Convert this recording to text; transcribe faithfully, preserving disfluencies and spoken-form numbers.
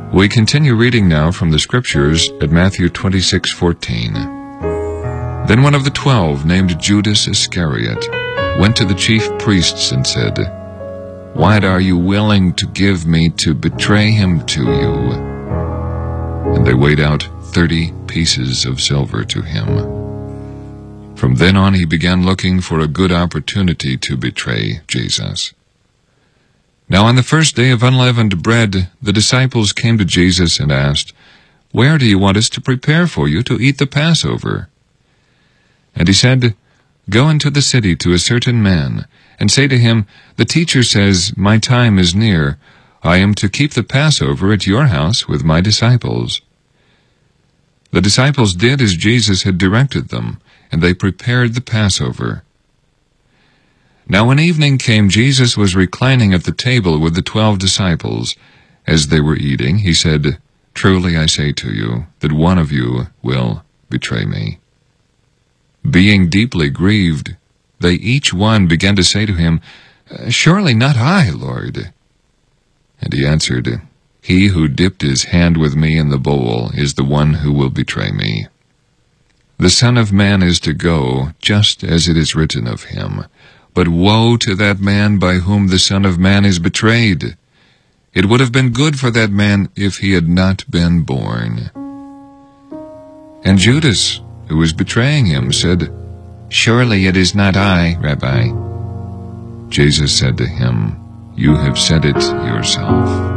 We continue reading now from the Scriptures at Matthew twenty-six fourteen. Then one of the twelve, named Judas Iscariot, went to the chief priests and said, "What are you willing to give me to betray him to you?" And they weighed out thirty pieces of silver to him. From then on he began looking for a good opportunity to betray Jesus. Now on the first day of unleavened bread, the disciples came to Jesus and asked, "Where do you want us to prepare for you to eat the Passover?" And he said, "Go into the city to a certain man, and say to him, 'The teacher says, my time is near. I am to keep the Passover at your house with my disciples.'" The disciples did as Jesus had directed them, and they prepared the Passover. Now when evening came, Jesus was reclining at the table with the twelve disciples. As they were eating, he said, "Truly I say to you, that one of you will betray me." Being deeply grieved, they each one began to say to him, "Surely not I, Lord." And he answered, "He who dipped his hand with me in the bowl is the one who will betray me. The Son of Man is to go, just as it is written of him. But woe to that man by whom the Son of Man is betrayed. It would have been good for that man if he had not been born." And Judas, who was betraying him, said, "Surely it is not I, Rabbi." Jesus said to him, "You have said it yourself."